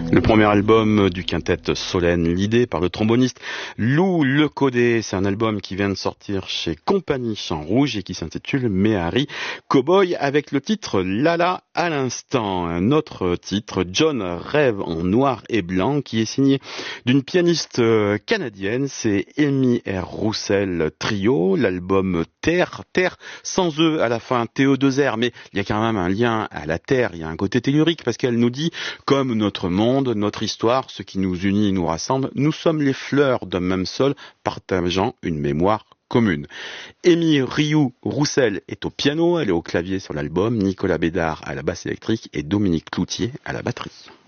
Le premier album du quintet Solène, l'idée par le tromboniste Lou Lecaudet. C'est un album qui vient de sortir chez Compagnie Chant Rouge et qui s'intitule Méhari Cowboy avec le titre Lala à l'instant. Un autre titre, John rêve en noir et blanc, qui est signé d'une pianiste canadienne. C'est Amy R. Roussel Trio. L'album Terre sans E à la fin, TE2R, mais il y a quand même un lien à la Terre. Il y a un côté tellurique parce qu'elle nous dit, comme notre monde, notre histoire, ce qui nous unit, nous rassemble, nous sommes les fleurs d'un même sol, partageant une mémoire commune. Amy Rioux Roussel est au piano, elle est au clavier sur l'album, Nicolas Bédard à la basse électrique et Dominique Cloutier à la batterie.